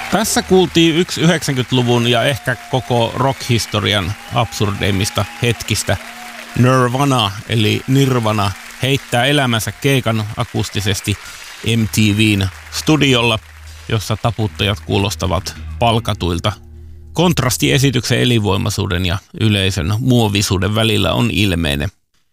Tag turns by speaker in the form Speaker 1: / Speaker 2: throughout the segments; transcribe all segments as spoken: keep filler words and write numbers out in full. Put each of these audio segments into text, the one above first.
Speaker 1: Tässä kuultiin yksi yhdeksänkymmentäluvun ja ehkä koko rock-historian absurdeimmista hetkistä. Nirvana eli Nirvana heittää elämänsä keikan akustisesti M T V:n studiolla, jossa taputtajat kuulostavat palkatuilta. Kontrasti esityksen elinvoimaisuuden ja yleisön muovisuuden välillä on ilmeinen.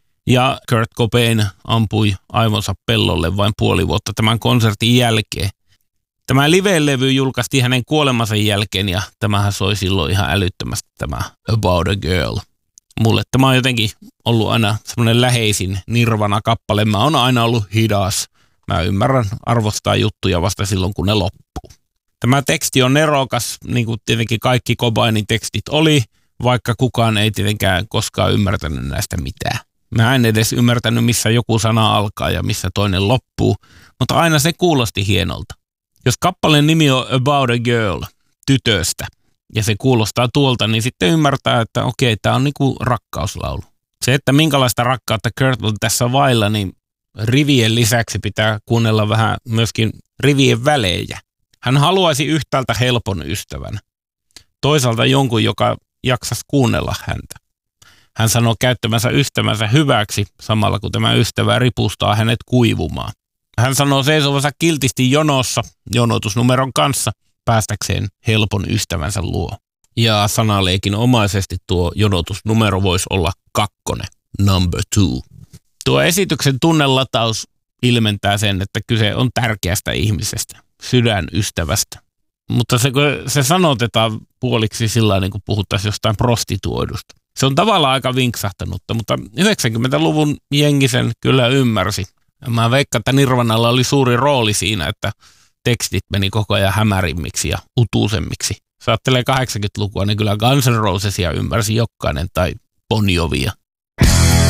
Speaker 1: Ja Kurt Cobain ampui aivonsa pellolle vain puoli vuotta tämän konsertin jälkeen. Tämä live-levy julkaistiin hänen kuolemansa jälkeen ja tämähän soi silloin ihan älyttömästi tämä About a Girl. Mulle tämä on jotenkin ollut aina semmoinen läheisin Nirvana-kappale. Mä oon aina ollut hidas. Mä ymmärrän arvostaa juttuja vasta silloin, kun ne loppuu. Tämä teksti on nerokas, niin kuin tietenkin kaikki Cobainin tekstit oli, vaikka kukaan ei tietenkään koskaan ymmärtänyt näistä mitään. Mä en edes ymmärtänyt, missä joku sana alkaa ja missä toinen loppuu, mutta aina se kuulosti hienolta. Jos kappaleen nimi on About a Girl, tytöstä, ja se kuulostaa tuolta, niin sitten ymmärtää, että okei, tämä on niinku rakkauslaulu. Se, että minkälaista rakkautta Kurt on tässä vailla, niin rivien lisäksi pitää kuunnella vähän myöskin rivien välejä. Hän haluaisi yhtäältä helpon ystävän, toisaalta jonkun, joka jaksaisi kuunnella häntä. Hän sanoo käyttämänsä ystävänsä hyväksi, samalla kun tämä ystävä ripustaa hänet kuivumaan. Hän sanoo seisovansa kiltisti jonossa jonotusnumeron kanssa päästäkseen helpon ystävänsä luo. Ja sanaleikin omaisesti tuo jonotusnumero voisi olla kakkonen, number two. Tuo esityksen tunnelataus ilmentää sen, että kyse on tärkeästä ihmisestä, sydänystävästä. Mutta se, se sanotetaan puoliksi sillä niin kuin puhuttaisiin jostain prostituoidusta. Se on tavallaan aika vinksahtanutta, mutta yhdeksänkymmentäluvun jengi sen kyllä ymmärsi. Mä veikkaan, että Nirvanalla oli suuri rooli siinä, että tekstit meni koko ajan hämärimmiksi ja utuusemmiksi. Jos ajattelee kahdeksankymmentälukua, niin kyllä Guns N' Rosesia ymmärsi jokainen tai Bon Jovia.